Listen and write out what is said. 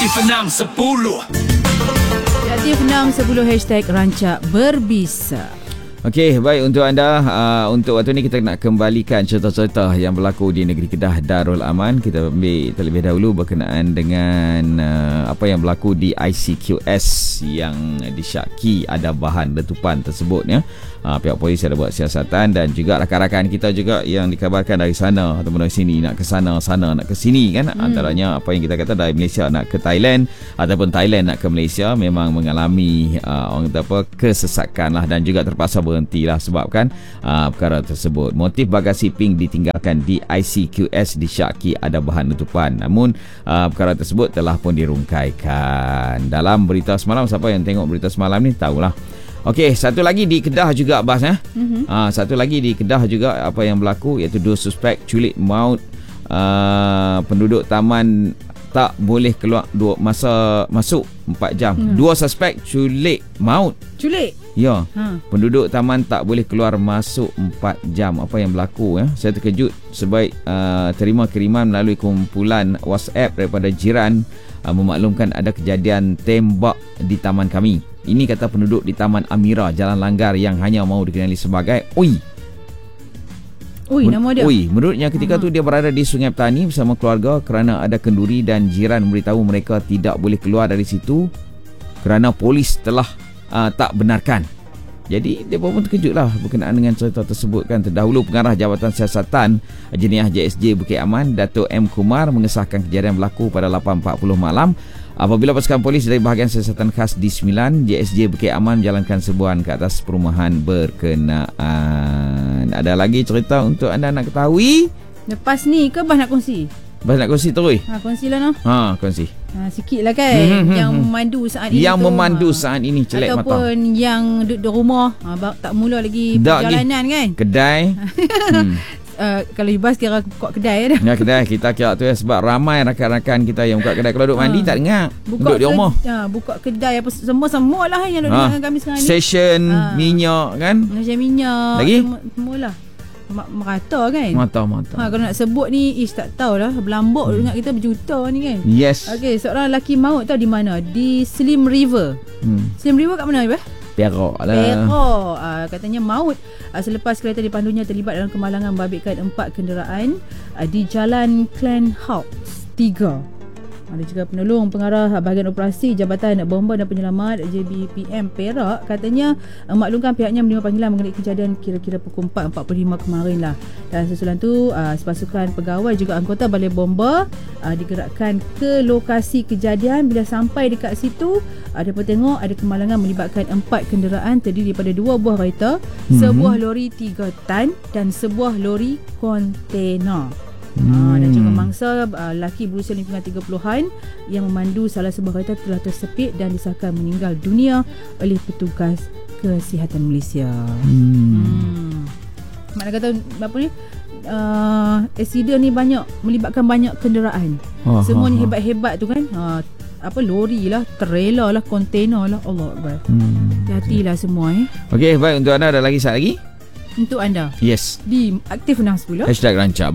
Aktif 610. Aktif 610 hashtag Rancak Berbisa. Okey, baik untuk anda. Untuk waktu ni kita nak kembalikan cerita-cerita yang berlaku di negeri Kedah Darul Aman. Kita ambil terlebih dahulu berkenaan dengan apa yang berlaku di ICQS yang disyaki ada bahan letupan tersebut ya. Pihak polis ada buat siasatan dan juga rakan-rakan kita juga yang dikabarkan dari sana ataupun dari sini nak ke sana nak ke sini kan. Antaranya apa yang kita kata dari Malaysia nak ke Thailand ataupun Thailand nak ke Malaysia memang mengalami orang kata apa kesesakan lah dan juga terpaksa berhentilah sebabkan perkara tersebut. Motif bagasi ping ditinggalkan di ICQS disyaki ada bahan letupan. Namun perkara tersebut telah pun dirungkaikan. Dalam berita semalam, siapa yang tengok berita semalam ni tahulah. Okey, satu lagi di Kedah juga Bas satu lagi di Kedah juga apa yang berlaku iaitu 2 suspek culik maut penduduk taman tak boleh keluar masuk 4 jam. 2 suspek culik maut. Culik? Ya. Penduduk taman tak boleh keluar masuk 4 jam. Apa yang berlaku ya? Saya terkejut sebaik terima kiriman melalui kumpulan WhatsApp daripada jiran memaklumkan ada kejadian tembak di taman kami. Ini kata penduduk di Taman Amira, Jalan Langgar yang hanya mahu dikenali sebagai Ui. Ui, nama dia? Ui. Menurutnya ketika tu dia berada di Sungai Petani bersama keluarga kerana ada kenduri dan jiran memberitahu mereka tidak boleh keluar dari situ kerana polis telah tak benarkan. Jadi dia pun terkejutlah berkenaan dengan cerita tersebut kan. Terdahulu Pengarah Jabatan Siasatan Jenayah JSJ Bukit Aman, Dato' M. Kumar mengesahkan kejadian berlaku pada 8.40 malam apabila pasukan polis dari bahagian siasatan khas D9 JSJ Bukit Aman menjalankan serbuan ke atas perumahan berkenaan. Ada lagi cerita untuk anda nak ketahui? Lepas ni ke Bas nak kongsi? Bas nak kongsi terus? Kongsilah noh. Kongsi. Sikit lah kan. Yang memandu saat ini yang tu, memandu saat ini celek mata. Ataupun yang duduk di rumah tak mula lagi perjalanan kan. Kedai. Kalau Ibas kira buka kedai dah. Ya, kedai kita kira tu ya, sebab ramai rakan-rakan kita yang buka kedai. Kalau duduk mandi tak dengar. Duduk di rumah. Buka kedai apa semua lah yang duduk dengan kami sekarang ni. Station minyak kan. Station minyak. Lagi? Semualah. Merata kan. Mata. Kalau nak sebut ni tak tahulah. Berlambak ingat kita berjuta ni kan. Yes. Okey, seorang lelaki maut tahu di mana? Di Slim River. Slim River kat mana Ibas? Perak lah. Katanya maut selepas kereta dipandunya terlibat dalam kemalangan membabitkan 4 kenderaan di Jalan Clan Hawks 3. Ada juga penolong pengarah bahagian operasi Jabatan Bomba dan Penyelamat JBPM Perak katanya maklumkan pihaknya menerima panggilan mengenai kejadian kira-kira pukul 4.45 kemarin lah. Dan sesudah tu sepasukan pegawai juga anggota Balai Bomba digerakkan ke lokasi kejadian. Bila sampai dekat situ ada tengok ada kemalangan melibatkan 4 kenderaan terdiri daripada 2 buah kereta, sebuah lori 3 tan dan sebuah lori kontena. Dan juga mangsa lelaki berusia lingkungan 30-an yang memandu salah sebuah kereta telah tersepit dan disahkan meninggal dunia oleh petugas kesihatan Malaysia. Makna kata apa ni, accident ni banyak melibatkan banyak kenderaan. Semuanya hebat-hebat tu kan. Lori lah, trailer lah, kontena lah. Allah Akbar. Hati-hatilah semua Okey, baik untuk anda ada lagi satu lagi? Untuk anda. Yes. Di Aktif 610 #Rancak